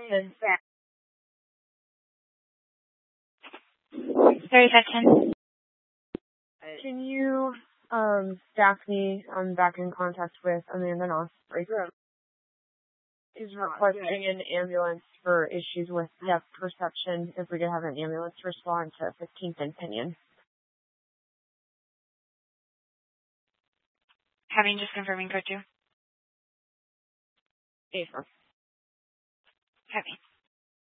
Hudson. Very Hudson. Can you staff me? I'm back in contact with Amanda Osprey. Is requesting an ambulance for issues with depth perception. If we could have an ambulance respond to 15th and Pinion. Having just confirming code 2. Affirm. Having.